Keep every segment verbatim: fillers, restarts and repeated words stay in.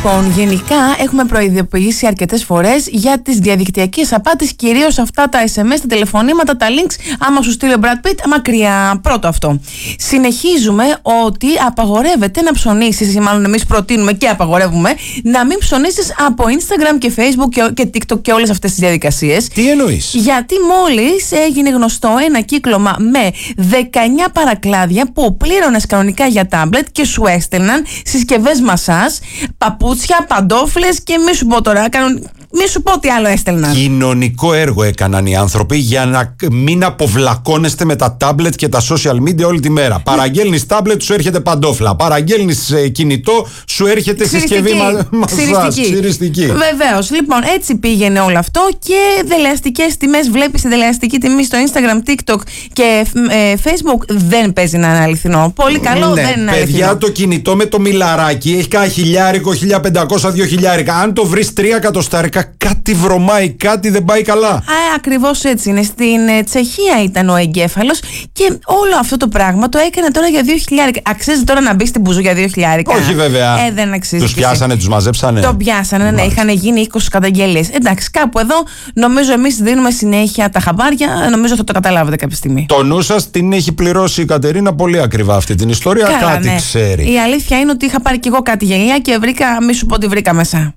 Λοιπόν, γενικά έχουμε προειδοποιήσει αρκετές φορές για τις διαδικτυακές απάτες, κυρίως αυτά τα ες εμ ες, τα τηλεφωνήματα, τα links. Άμα σου στείλει ο Brad Pitt, μακριά. Πρώτο αυτό. Συνεχίζουμε ότι απαγορεύεται να ψωνίσεις, ή μάλλον εμείς προτείνουμε και απαγορεύουμε να μην ψωνίσεις από Instagram και Facebook και TikTok και όλες αυτές τις διαδικασίες. Τι εννοείς? Γιατί μόλις έγινε γνωστό ένα κύκλωμα με δεκαεννιά παρακλάδια που πλήρωνες κανονικά για τάμπλετ και σου έστελναν συσκευές μασάζ, παπούτσια, παντόφλες και μη σου πω τώρα, κανον... μη σου πω τι άλλο έστελναν. Κοινωνικό έργο έκαναν οι άνθρωποι για να μην αποβλακώνεστε με τα τάμπλετ και τα social media όλη τη μέρα. Παραγγέλνεις τάμπλετ, σου έρχεται παντόφλα. Παραγγέλνεις ε, κινητό, σου έρχεται συσκευή μασάζ. Ξυριστική. Βεβαίως. Λοιπόν, έτσι πήγαινε όλο αυτό και δελεαστικές τιμές. Βλέπεις τη δελεαστική τιμή στο Instagram, TikTok και ε, Facebook. Δεν παίζει να είναι αληθινό. Πολύ καλό, ναι, δεν είναι αληθινό. Παιδιά, το κινητό με το μιλαράκι έχει κάνα χιλιάρικο, χίλια πεντακόσια, δύο χιλιάρικα. Αν το βρεις τρία εκατοστάρικα, κάτι βρωμάει, κάτι δεν πάει καλά. Α, ακριβώς έτσι είναι. Στην ε, Τσεχία ήταν ο εγκέφαλος και όλο αυτό το πράγμα το έκανε τώρα για δύο χιλιάρικα. Αξίζει τώρα να μπει στην μπουζού για δύο χιλιάρικα? Όχι, βέβαια. Ε, δεν αξίζει. Τους πιάσανε, τους μαζέψανε. Το πιάσανε, ναι, είχαν γίνει είκοσι καταγγελίες. Εντάξει, κάπου εδώ νομίζω εμείς δίνουμε συνέχεια τα χαμπάρια. Νομίζω θα το καταλάβετε κάποια στιγμή. Το νου σας την έχει πληρώσει η Κατερίνα πολύ ακριβά αυτή την ιστορία. Καλά, κάτι ναι. ξέρει. Η αλήθεια είναι ότι είχα πάρει κι εγώ κάτι γελιά και βρήκα, μη σου πω ότι βρήκα μέσα.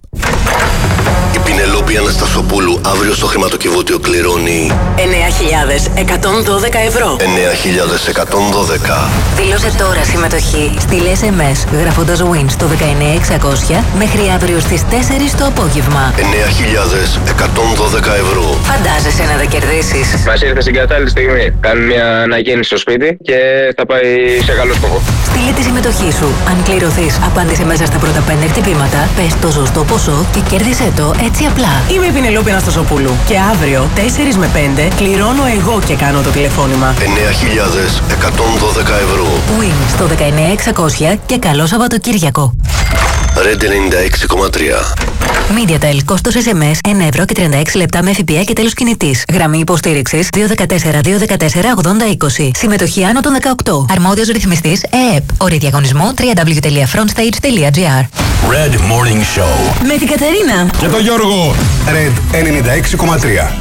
Η Πινελόπη Αναστασοπούλου αύριο στο χρηματοκιβώτιο κληρώνει εννέα χιλιάδες εκατόν δώδεκα ευρώ. εννέα χιλιάδες εκατόν δώδεκα. Δήλωσε τώρα συμμετοχή. Στείλε ες εμ ες γράφοντας win στο δεκαεννέα εξακόσια μέχρι αύριο στις τέσσερις το απόγευμα. εννέα χιλιάδες εκατόν δώδεκα ευρώ. Φαντάζεσαι να τα κερδίσεις? Μας ήρθε στην κατάλληλη στιγμή. Κάνουμε μια αναγέννηση στο σπίτι και θα πάει σε καλό σκοπό. Στείλε τη συμμετοχή σου. Αν κληρωθείς, απάντησε μέσα στα πρώτα πέντε χτυπήματα, πες το σωστό ποσό και κέρδισε το έτσι απλά. Είμαι η Πινελόπη Αναστασοπούλου και αύριο τέσσερα με πέντε κληρώνω εγώ και κάνω το τηλεφώνημα. εννέα χιλιάδες εκατόν δώδεκα ευρώ. Win στο δεκαεννέα εξακόσια και καλό Σαββατοκύριακο. Red ενενήντα έξι κόμμα τρία. MediaTel, κόστος ες εμ ες ένα ευρώ και τριάντα έξι λεπτά με ΦΠΑ και τέλος κινητής. Γραμμή υποστήριξης δύο ένα τέσσερα δύο ένα τέσσερα ογδόντα είκοσι. Συμμετοχή άνω των δεκαοκτώ. Αρμόδιος ρυθμιστής ΕΕΠ. Όροι διαγωνισμού double-u double-u double-u τελεία frontstage τελεία gr. Red Morning Show Με την Κατερίνα και τον Γιώργο. Red ενενήντα έξι κόμμα τρία.